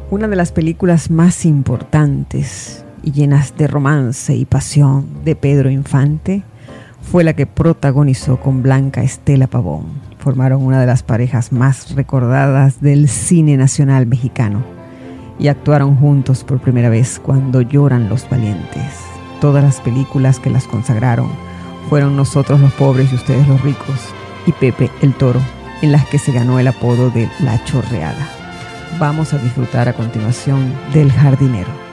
Una de las películas más importantes y llenas de romance y pasión de Pedro Infante fue la que protagonizó con Blanca Estela Pavón. Formaron una de las parejas más recordadas del cine nacional mexicano y actuaron juntos por primera vez cuando Lloran los Valientes. Todas las películas que las consagraron fueron Nosotros los Pobres y Ustedes los Ricos y Pepe el Toro, en las que se ganó el apodo de La Chorreada. Vamos a disfrutar a continuación del Jardinero.